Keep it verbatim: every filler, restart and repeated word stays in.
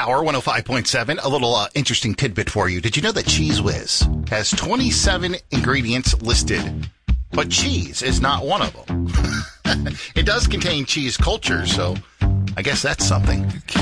Power one oh five point seven. A little uh, interesting tidbit for you. Did you know that Cheese Whiz has twenty-seven ingredients listed, but cheese is not one of them? It does contain cheese culture, so I guess that's something.